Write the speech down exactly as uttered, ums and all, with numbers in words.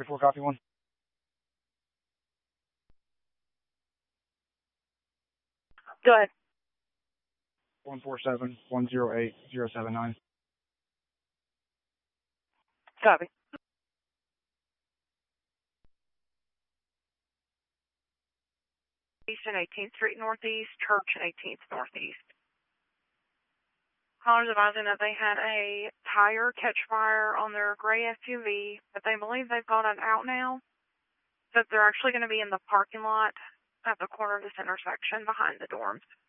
Before copy one. Go ahead. One four seven one zero eight zero seven nine. Copy. East and eighteenth Street Northeast, Church and eighteenth Northeast. Caller's advising that they had a tire catch fire on their gray S U V, but they believe they've got it out now. That they're actually going to be in the parking lot at the corner of this intersection behind the dorms.